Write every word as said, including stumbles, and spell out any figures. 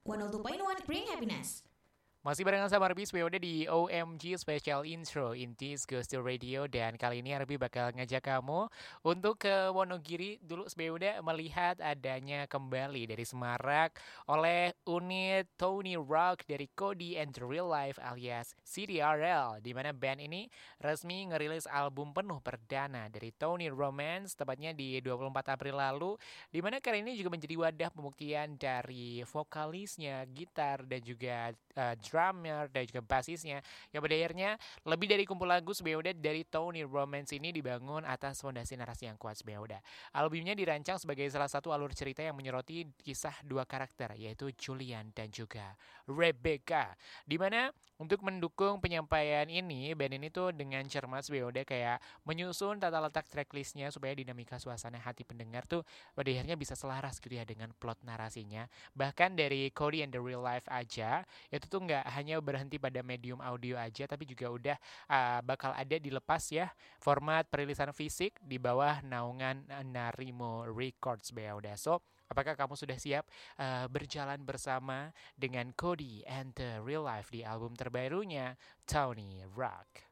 seratus dua koma satu Bring Happiness. Masih barengan sama Arbi Swede di O M G Special Intro in This Goes to Radio. Dan kali ini Arbi bakal ngajak kamu untuk ke Wonogiri dulu Swede, melihat adanya kembali dari Semarak oleh unit Tony Rock dari Cody and the Real Life alias C D R L, di mana band ini resmi ngerilis album penuh perdana dari Tony Romance tepatnya di dua puluh empat April lalu, di mana kali ini juga menjadi wadah pembuktian dari vokalisnya, gitar dan juga uh, drummer dan juga basisnya, yang pada akhirnya lebih dari kumpul lagu sebenarnya dari Tony Romance ini dibangun atas fondasi narasi yang kuat sebenarnya. Albumnya dirancang sebagai salah satu alur cerita yang menyoroti kisah dua karakter, yaitu Julian dan juga Rebecca, dimana untuk mendukung penyampaian ini, band ini tuh dengan cermat sebenarnya kayak menyusun tata letak tracklistnya supaya dinamika suasana hati pendengar tuh pada akhirnya bisa selaras gitu ya dengan plot narasinya. Bahkan dari Cody and the Real Life aja itu tuh nggak hanya berhenti pada medium audio aja, tapi juga udah uh, bakal ada dilepas ya format perilisan fisik di bawah naungan Narimo Records udah. So apakah kamu sudah siap uh, berjalan bersama dengan Cody and the Real Life di album terbarunya Tony Rock?